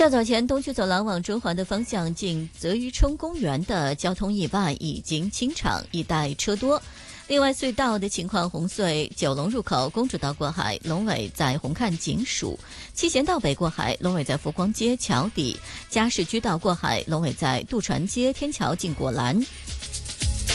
较早前，东区走廊往中环的方向近泽余冲公园的交通意外已经清场，一带车多。另外，隧道的情况，红隧九龙入口公主道过海，龙尾在红磡警署；七贤道北过海，龙尾在佛光街桥底；嘉市居道过海，龙尾在渡船街天桥近果栏；